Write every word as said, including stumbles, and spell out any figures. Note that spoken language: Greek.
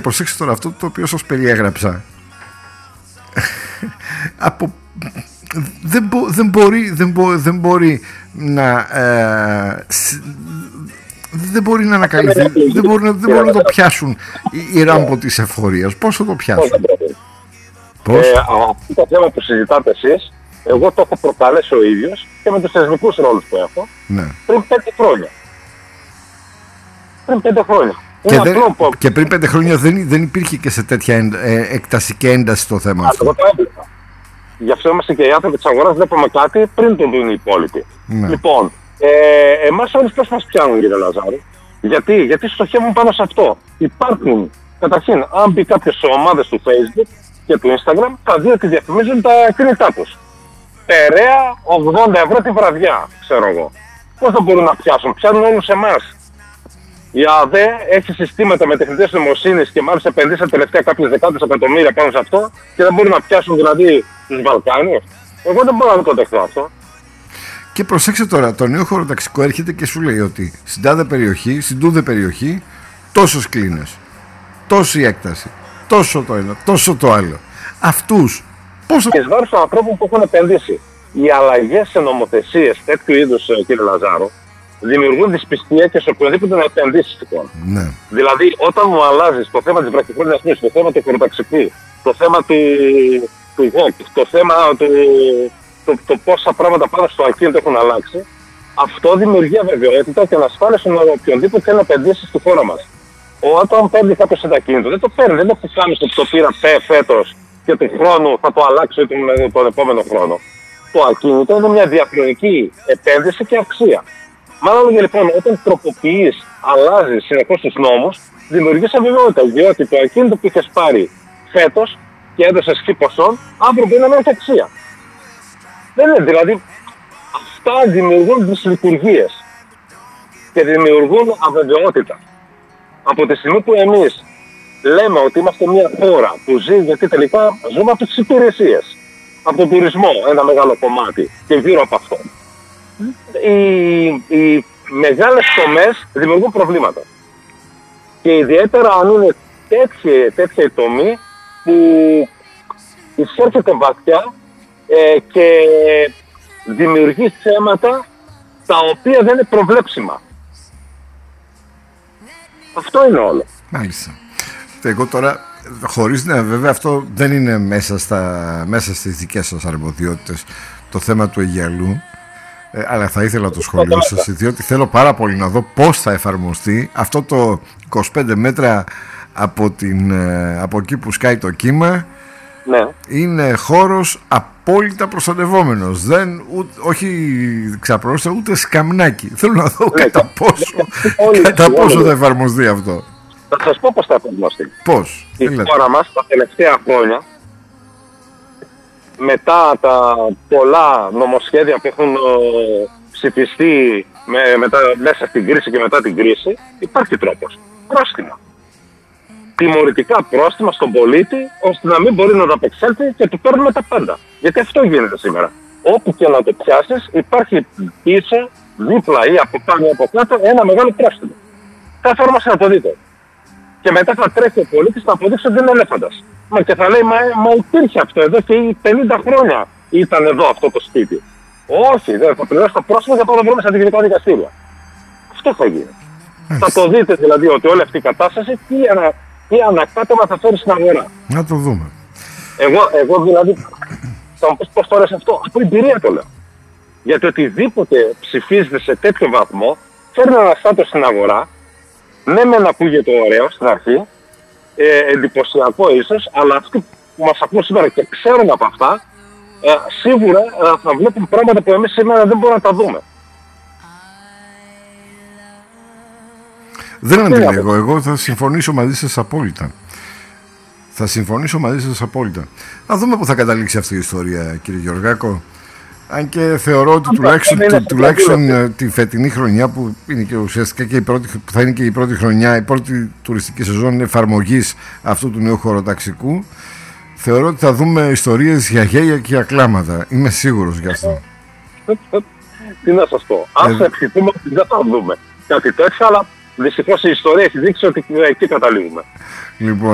προσέξτε τώρα αυτό το οποίο σας περιέγραψα. Από... δεν, μπο, δεν, μπορεί, δεν, μπο, δεν μπορεί να ε, δεν μπορεί να ανακαλυφθεί, δεν μπορεί, δεν μπορεί να το πιάσουν οι ράμπο της εφορίας. Πώς θα το πιάσουν? Πώς? Ε, αυτό το θέμα που συζητάτε εσείς, εγώ το έχω προκαλέσει ο ίδιος και με τους θεσμικούς ρόλους που έχω, ναι, πριν πέντε χρόνια. Πριν πέντε χρόνια. Και, δεν, που... και πριν πέντε χρόνια δεν, δεν υπήρχε και σε τέτοια ε, έκταση και ένταση το θέμα αυτό. Εγώ το έβλεπα. Γι' αυτό είμαστε και οι άνθρωποι της αγοράς, βλέπουμε κάτι πριν το δουν οι υπόλοιποι. Ναι. Λοιπόν, ε, εμάς όλους πώς μας πιάνουν, κύριε Λαζάρου? Γιατί, γιατί στοχεύουν πάνω σε αυτό. Υπάρχουν, καταρχήν, αν μπει κάποιος σε ομάδες του Facebook και του Instagram, θα δει ότι διαφημίζουν τα κινητά τους. Περαία ογδόντα ευρώ τη βραδιά, ξέρω εγώ. Πώς θα μπορούν να πιάσουν? Πιάνουν όλους εμάς. Η ΑΔΕ έχει συστήματα με τεχνητές νοημοσύνης και μάλιστα επενδύσει τελευταία κάποιες δεκάδες εκατομμύρια πάνω σε αυτό και δεν μπορούν να πιάσουν δηλαδή τους Βαλκάνιους. Εγώ δεν μπορώ να το δεχτώ αυτό. Και προσέξτε τώρα, το νέο χωροταξικό έρχεται και σου λέει ότι στην τάδε περιοχή, στην τούδε περιοχή, τόσος κλίνες, τόση έκταση, τόσο το ένα, τόσο το άλλο. Αυτούς πόσο... Και εις βάρος των ανθρώπων που έχουν επενδύσει. Οι αλλαγές σε νομοθεσίες τέτοιου είδους, κύριε Λαζάρο, δημιουργούν δυσπιστία και σε οποιοδήποτε να επενδύσεις λοιπόν. Ναι. Δηλαδή, όταν μου αλλάζεις το θέμα της βραχυχρόνιας μείωσης, το θέμα του χωροταξικού, το θέμα του, του γοπ, το θέμα του το, το πόσα πράγματα πάνω στο ακίνητο έχουν αλλάξει, αυτό δημιουργεί αβεβαιότητα και ανασφάλεια στον οποιονδήποτε θέλει να επενδύσει στη χώρα μας. Όταν παίρνει κάποιος ένα ακίνητο, δεν το παίρνει, δεν το κάνει στο το πήρα φέτος και του χρόνου θα το αλλάξω τον, τον επόμενο χρόνο. Το ακίνητο είναι μια διαχρονική επένδυση και αξία. Μάλλον λοιπόν, όταν τροποποιείς, αλλάζεις συνεχώς τους νόμους, δημιουργείς αβεβαιότητα. Διότι το ακίνητο που είχες πάρει φέτος και έδωσες χι ποσόν, αύριο μπορεί να μην έχει αξία. Δεν είναι, δηλαδή, αυτά δημιουργούν δυσλειτουργίες και δημιουργούν αβεβαιότητα. Από τη στιγμή που εμείς λέμε ότι είμαστε μια χώρα που ζει, γιατί τελικά ζούμε από τις υπηρεσίες, από τον τουρισμό ένα μεγάλο κομμάτι και γύρω από αυτό. Οι, οι μεγάλες τομές δημιουργούν προβλήματα. Και ιδιαίτερα αν είναι τέτοια, τέτοια τομή που εισέρχεται βαθιά ε, και δημιουργεί θέματα τα οποία δεν είναι προβλέψιμα. Αυτό είναι όλο. Μάλιστα. Εγώ τώρα, χωρίς να, βέβαια αυτό δεν είναι μέσα, στα, μέσα στις δικές σας αρμοδιότητες το θέμα του Αιγιαλού, ε, αλλά θα ήθελα το σχόλιο σας, διότι θέλω πάρα πολύ να δω πώς θα εφαρμοστεί αυτό το είκοσι πέντε μέτρα από, την, από εκεί που σκάει το κύμα. Ναι. Είναι χώρος απόλυτα προστατευόμενος. Δεν, ού, όχι ξαπρόστα, ούτε σκαμνάκι. Θέλω να δω ναι, κατά πόσο, όλοι, κατά όλοι, πόσο όλοι. θα εφαρμοστεί αυτό. Θα σας πω πώς θα εφαρμοστεί. Πώς? Η χώρα μας τα τελευταία χρόνια, μετά τα πολλά νομοσχέδια που έχουν ψηφιστεί με, μετά, μέσα στην κρίση και μετά την κρίση, υπάρχει τρόπος. Πρόστιμα. Τιμωρητικά πρόστιμα στον πολίτη, ώστε να μην μπορεί να ανταπεξέλθει και του παίρνουμε τα πάντα. Γιατί αυτό γίνεται σήμερα. Όπου και να το πιάσεις, υπάρχει πίσω, δίπλα ή από πάνω ή από κάτω ένα μεγάλο πρόστιμο. Θα εφαρμόσετε να το δείτε. Και μετά θα τρέχει ο πολίτης να αποδείξει ότι δεν είναι ελέφαντας. Μα και θα λέει, μα, μα υπήρχε αυτό εδώ και πενήντα χρόνια ήταν εδώ αυτό το σπίτι. Όχι, δεν θα πληρώσει το πρόστιμο για να το βρούμε στα διοικητικά δικαστήρια. Αυτό θα γίνει. Θα το δείτε δηλαδή ότι όλη αυτή η κατάσταση τι, ανα, τι ανακάτεμα θα φέρει στην αγορά. Να το δούμε. Εγώ, εγώ δηλαδή, θα μου πεις πώς τώρα σε αυτό, από εμπειρία το λέω. Γιατί οτιδήποτε ψηφίζεται σε τέτοιο βαθμό, φέρνει ένα στάτος στην αγορά, ναι μεν ακούγεται ωραίο στην αρχή, ε, εντυπωσιακό ίσως, αλλά αυτοί που μας ακούν σήμερα και ξέρουν από αυτά, ε, σίγουρα ε, θα βλέπουν πράγματα που εμείς σήμερα δεν μπορούμε να τα δούμε. Δεν αντιλέγω, εγώ θα συμφωνήσω μαζί σας απόλυτα. Θα συμφωνήσω μαζί σας απόλυτα. Να δούμε πού θα καταλήξει αυτή η ιστορία, κύριε Γεωργάκο. Αν και θεωρώ ότι τουλάχιστον, του, τουλάχιστον τη φετινή χρονιά που είναι και ουσιαστικά και η πρώτη, που θα είναι και η πρώτη χρονιά, η πρώτη τουριστική σεζόν εφαρμογής αυτού του νέου χωροταξικού, θεωρώ ότι θα δούμε ιστορίες για γέλια και για κλάματα. Είμαι σίγουρος γι' αυτό. Τι να σας πω. Ας ε... ευχηθούμε ότι δεν θα δούμε κάτι τέτοιο, αλλά δυστυχώς η ιστορία έχει δείξει ότι εκεί καταλήγουμε. Λοιπόν.